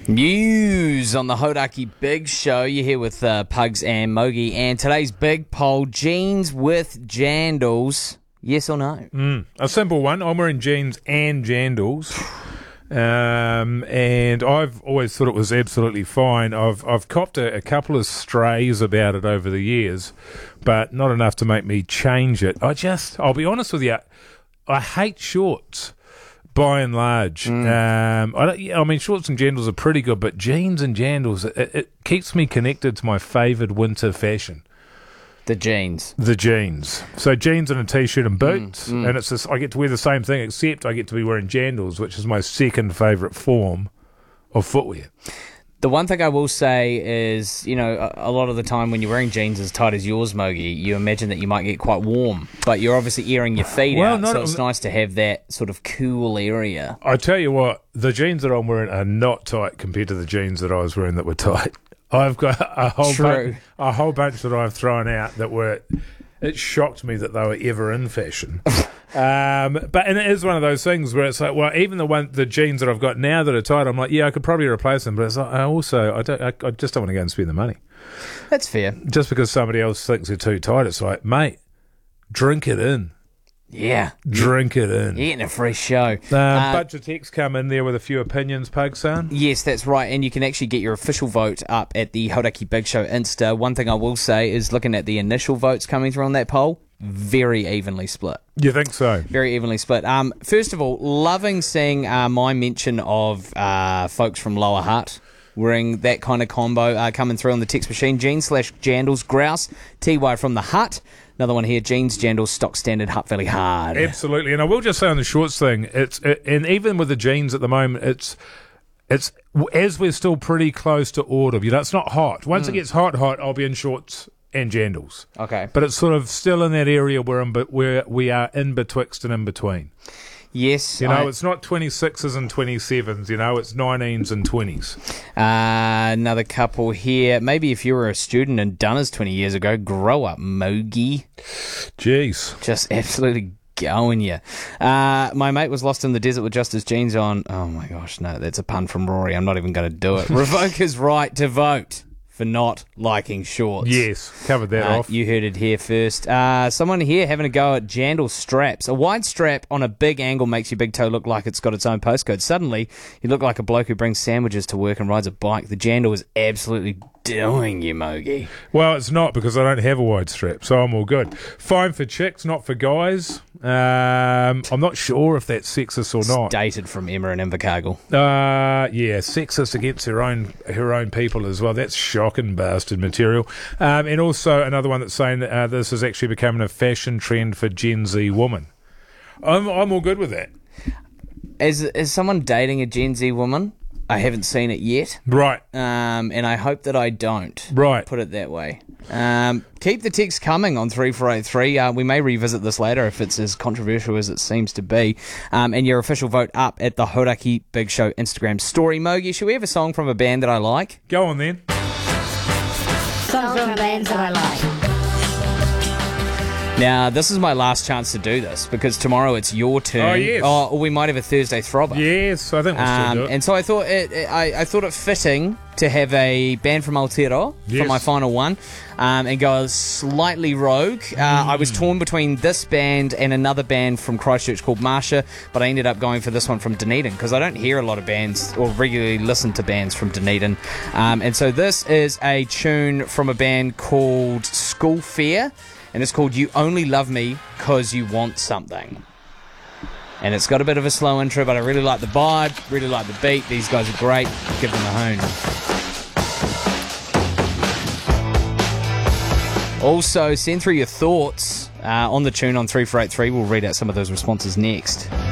News on the Hodaki Big Show. You're here with Pugs and Mogi, and today's big poll: jeans with jandals, yes or no? A simple one. I'm wearing jeans and jandals, and I've always thought it was absolutely fine. I've copped a couple of strays about it over the years, but not enough to make me change it. I'll be honest with you, I hate shorts. By and large, I mean, shorts and jandals are pretty good, but jeans and jandals, it keeps me connected to my favoured winter fashion. The jeans. So jeans and a t-shirt and boots, and it's just, I get to wear the same thing, except I get to be wearing jandals, which is my second favourite form of footwear. The one thing I will say is, you know, a lot of the time when you're wearing jeans as tight as yours, Mogi, you imagine that you might get quite warm, but you're obviously airing your feet out, so it's nice to have that sort of cool area. I tell you what, the jeans that I'm wearing are not tight compared to the jeans that I was wearing that were tight. I've got a whole bunch that I've thrown out that were... It shocked me that they were ever in fashion. And it is one of those things where it's like, well, even the jeans that I've got now that are tight, I'm like, yeah, I could probably replace them, but it's like, I just don't want to go and spend the money. That's fair. Just because somebody else thinks they're too tight, it's like, mate, drink it in. Yeah. Drink it in. You're getting a free show. Bunch of texts come in there with a few opinions, Pugson. Yes, that's right. And you can actually get your official vote up at the Hodaki Big Show Insta. One thing I will say is looking at the initial votes coming through on that poll, very evenly split. You think so? Very evenly split. First of all, loving seeing my mention of folks from Lower Hutt wearing that kind of combo coming through on the text machine. Jeans/jandals, grouse, TY from the Hut. Another one here, jeans, jandals, stock standard, Hutt Valley hard. Absolutely. And I will just say on the shorts thing, and even with the jeans at the moment, it's as we're still pretty close to autumn. You know, it's not hot. Once it gets hot, I'll be in shorts and jandals. Okay. But it's sort of still in that area where we are in betwixt and in between. Yes. You know, it's not 26s and 27s, you know, it's 19s and 20s. Another couple here. Maybe if you were a student in Dunners 20 years ago, grow up, Mogi. Jeez. Just absolutely going you. My mate was lost in the desert with just his jeans on. Oh my gosh, no, that's a pun from Rory. I'm not even going to do it. Revoke his right to vote for not liking shorts. Yes, covered that off. You heard it here first. Someone here having a go at jandal straps. A wide strap on a big angle makes your big toe look like it's got its own postcode. Suddenly, you look like a bloke who brings sandwiches to work and rides a bike. The jandal is absolutely doing you, Mogi. Well, it's not, because I don't have a wide strap, so I'm all good. Fine for chicks, not for guys. I'm not sure if that's sexist or not. Dated from Emma and Invercargill. Yeah, sexist against her own people as well. That's shocking bastard material. And also another one that's saying this is actually becoming a fashion trend for Gen Z woman. I'm all good with that. Is someone dating a Gen Z woman? I haven't seen it yet. Right. And I hope that I don't. Right. Put it that way. Keep the text coming on 3483. We may revisit this later if it's as controversial as it seems to be. And your official vote up at the Hodaki Big Show Instagram story. Mogi, should we have a song from a band that I like? Go on then. Songs from bands that I like. Now, this is my last chance to do this because tomorrow it's your turn. Oh, yes. Or we might have a Thursday throbber. Yes, I think we'll still do it. And so I thought I thought it fitting to have a band from Aotearoa for my final one and go slightly rogue. I was torn between this band and another band from Christchurch called Marsha, but I ended up going for this one from Dunedin because I don't hear a lot of bands or regularly listen to bands from Dunedin. And so this is a tune from a band called School Fair, and it's called You Only Love Me 'Cause You Want Something. And it's got a bit of a slow intro, but I really like the vibe, really like the beat. These guys are great. Give them a hoon. Also, send through your thoughts on the tune on 3483. We'll read out some of those responses next.